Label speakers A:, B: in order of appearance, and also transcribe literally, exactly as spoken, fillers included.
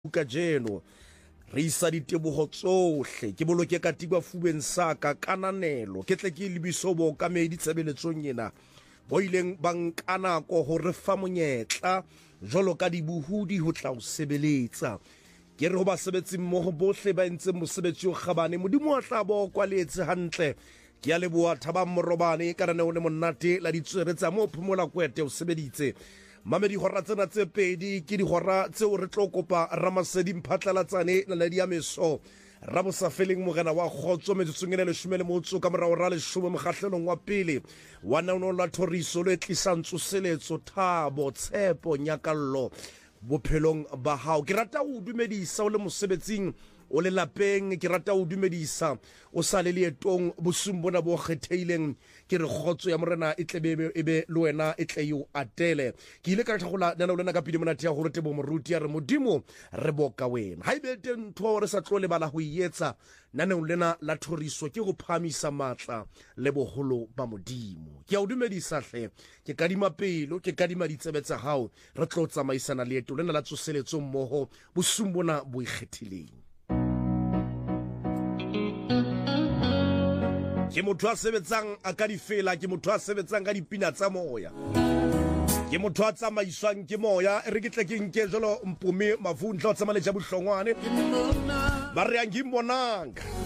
A: ka jeno re isa ditebogo tsohle ke boloke ka tigwa fubeng sa ka kananelo ke tle ke lebiso bo ka me ditshebeletsong ena bo ileng bankana ko ho re fa monyetla jolo ka dibuhudi ho tla o sebeletsa ke re ho ba sebetsi mmoho bohle ba entse mosebetsi o kgabane modimo a tla bo kwaletse hantle ke a leboa thaba morobane ka rane o le monate la ditswere tsa mo phumola kwete o sebeditse mamedi hora tsena tse pedi ke di hora tse o re tlo kopa Ramasedi mphatlalatsane la di ya meso ra bo sa feleng mogena wa khotso metsong ene le shumele motso ka mora ora le shume mokgahlelong wa pele wa naono la thoriso le tlisantso seletso thabo tshepo nyakallo bophelong ba hao ke rata o dumedisa o le mosebetsing o le lapeng ke rata o dumedisa o sa le leetong bosumbona bo kgetheileng ke re khotso ya morena e tlebe e be le wena e tle yo atele ke ile ka tlhagola nana o lena ka pidi monate ya gore tebo moruti ya re modimo re boka wena ha ibe teng ntho re sa tlo le bala ho ietsa nana o lena la thoriso ke go phamisa matla le boholo ba modimo ke a o dumedisa hle ke kadima pelo ke kadima ditsebetsa hao re tlo tsamaisana leeto lena la tsoseletso mmoho bosumbona bo ikgethileng ke motho a sebetsang a ka di fela ke motho a sebetsang ka dipina tsa moya ke motho a tsamaiswang ke moya re ke tle ke nke jalo mpome mafundla o tsamale ja bohlongwane ba re ang ke mbonang